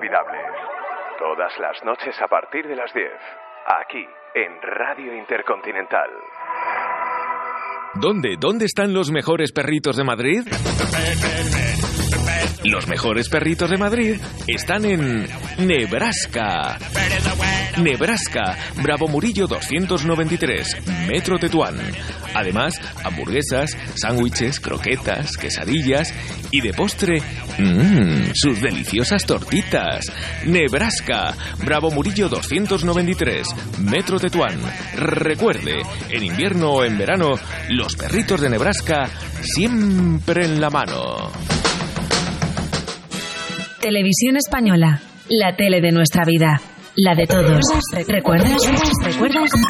inolvidables. Todas las noches a partir de las 10, aquí en Radio Intercontinental. ¿Dónde están los mejores perritos de Madrid? Los mejores perritos de Madrid están en Nebraska. Nebraska, Bravo Murillo 293, Metro Tetuán. Además, hamburguesas, sándwiches, croquetas, quesadillas y de postre, sus deliciosas tortitas. Nebraska, Bravo Murillo 293, Metro Tetuán. Recuerde, en invierno o en verano, los perritos de Nebraska siempre en la mano. Televisión Española, la tele de nuestra vida, la de todos. ¿Recuerdas?